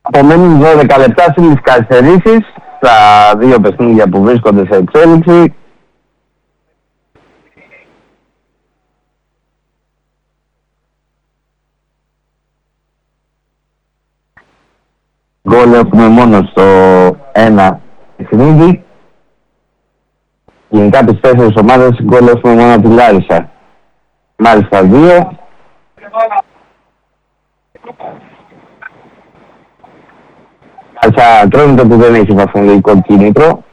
Απομένουν 12 λεπτά στις καθυστερήσεις στα δύο παιχνίδια που βρίσκονται σε εξέλιξη. Γκολ έχουμε μόνο στο ένα παιχνίδι. Γενικά τις 4 ομάδες γκολ έχουμε μόνο από τη Λάρισα. Μάλιστα 2. Μάλιστα τρώνεται που δεν έχει βαθμολογικό κίνητρο.